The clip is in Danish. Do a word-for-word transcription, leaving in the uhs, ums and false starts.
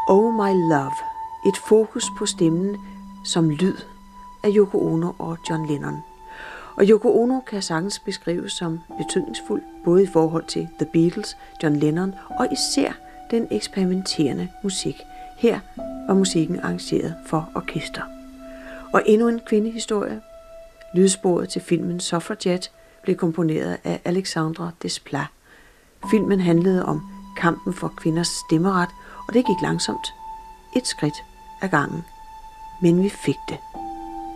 Oh My Love, et fokus på stemmen som lyd af Yoko Ono og John Lennon. Og Yoko Ono kan sagtens beskrives som betydningsfuld, både i forhold til The Beatles, John Lennon og især den eksperimenterende musik. Her var musikken arrangeret for orkester. Og endnu en kvindehistorie. Lydsporet til filmen Suffragette blev komponeret af Alexandre Desplat. Filmen handlede om kampen for kvinders stemmeret, og det gik langsomt. Et skridt ad gangen. Men vi fik det.